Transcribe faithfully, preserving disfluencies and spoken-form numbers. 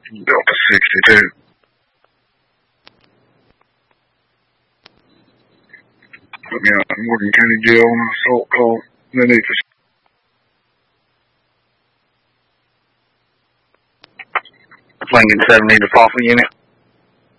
Delta sixty-two. Put me out in Morgan County Jail on an assault call. They need to. Lincoln seven, need a F O F A unit.